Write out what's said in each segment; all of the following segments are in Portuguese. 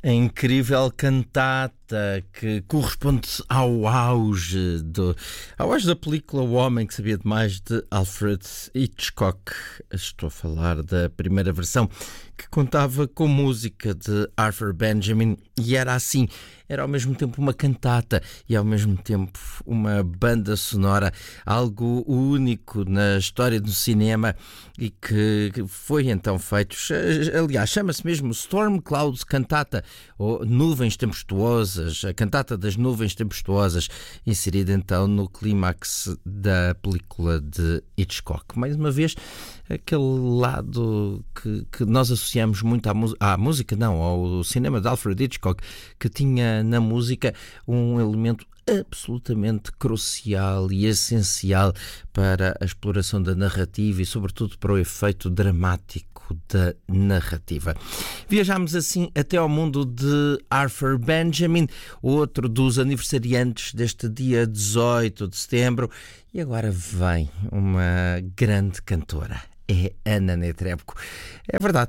A incrível cantata que corresponde ao auge da película O Homem que Sabia Demais, de Alfred Hitchcock. Estou a falar da primeira versão, que contava com música de Arthur Benjamin e era assim, era ao mesmo tempo uma cantata e ao mesmo tempo uma banda sonora, algo único na história do cinema e que foi então feito, aliás, chama-se mesmo Storm Clouds Cantata, ou Nuvens Tempestuosas, a cantata das nuvens tempestuosas, inserida então no clímax da película de Hitchcock. Mais uma vez, aquele lado que nós associamos muito ao cinema de Alfred Hitchcock, que tinha na música um elemento absolutamente crucial e essencial para a exploração da narrativa e sobretudo para o efeito dramático da narrativa. Viajámos assim até ao mundo de Arthur Benjamin, outro dos aniversariantes deste dia 18 de setembro, e agora vem uma grande cantora. É Ana Netrebko. É verdade,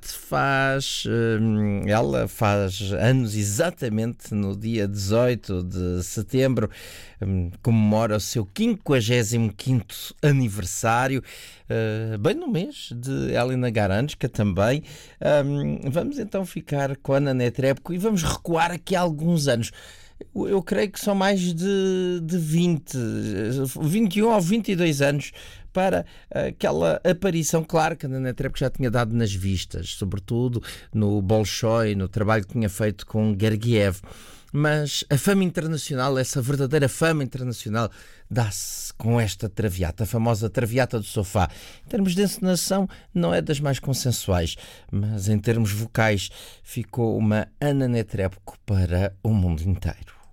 ela faz anos exatamente no dia 18 de setembro, comemora o seu 55º aniversário, bem no mês de Helena Garančka também. Vamos então ficar com a Ana Netrebko e vamos recuar aqui há alguns anos. Eu creio que são mais de 21 ou 22 anos para aquela aparição, claro que a Ana Netrebko já tinha dado nas vistas, sobretudo no Bolshoi, no trabalho que tinha feito com Gergiev. Mas a fama internacional, essa verdadeira fama internacional, dá-se com esta Traviata, a famosa Traviata do Sofá. Em termos de encenação, não é das mais consensuais, mas em termos vocais ficou uma Ana Netrebko para o mundo inteiro.